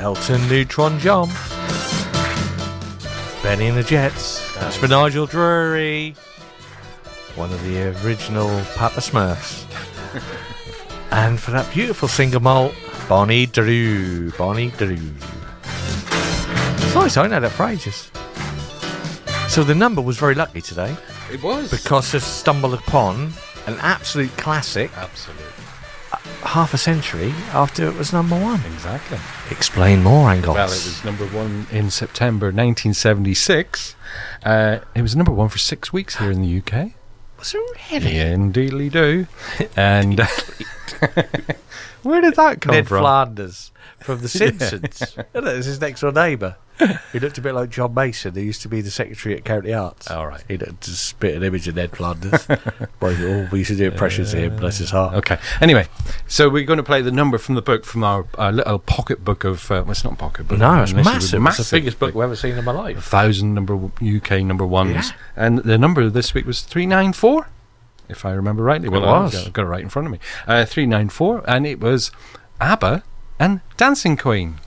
Elton Neutron Jump. Benny and the Jets. That's for Nigel Drury. One of the original Papa Smurfs. And for that beautiful single malt, Bonnie Drew. Bonnie Drew. It's nice, I haven't had that for ages. So the number was very lucky today. It was. Because I stumbled upon an absolute classic. Absolutely. Half a century after it was number one. Exactly. Explain more, Angus. Well, it was number one in September 1976. It was number one for 6 weeks here in the UK. Was it really? Yeah, indeedly do. And where did that come Ned from? Flanders from The Simpsons. It was his next door neighbour. He looked a bit like John Mason, who used to be the secretary at County Arts. All right. He looked just spit an image of Ned Flanders. We used to do impressions of him, bless his heart. Okay. Anyway, so we're going to play the number from the book, from our little pocket book of... well, it's not a pocket book. No, it's massive. massive. It's the biggest book I've ever seen in my life. 1,000 UK number ones. Yeah. And the number this week was 394, if I remember rightly. Well, It was. I've got it right in front of me. 394, and it was ABBA and Dancing Queen.